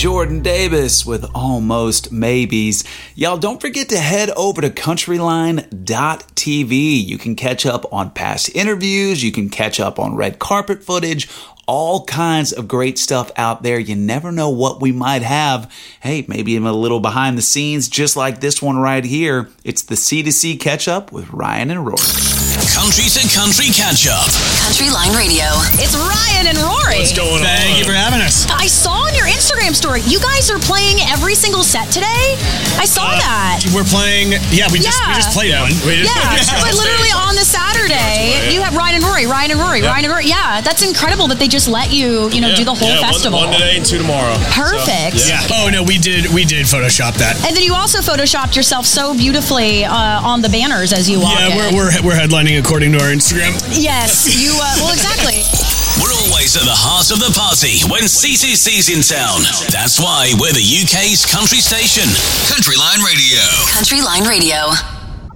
Jordan Davis with Almost Maybes. Y'all, don't forget to head over to countryline.tv. You can catch up on past interviews. You can catch up on red carpet footage. All kinds of great stuff out there. You never know what we might have. Hey, maybe even a little behind the scenes, just like this one right here. It's the C2C Catch-Up with Ryan and Rory. Country to Country Catch-Up. Country Line Radio. It's Ryan and Rory. What's going on? Thank you for having us. I saw on your Instagram story, you guys are playing every single set today. I saw that. We're playing, we just played one. But literally on the Saturday, you have Ryan and Rory. Yeah, that's incredible that they just let you, do the whole festival. One today and two tomorrow. Perfect. So, yeah. Oh, no, we did Photoshop that. And then you also Photoshopped yourself so beautifully on the banners as you walk in. Yeah, we're headlining according to our Instagram. Yes, well, exactly. We're always at the heart of the party when C2C's in town. That's why we're the UK's country station. Country Line Radio. Country Line Radio.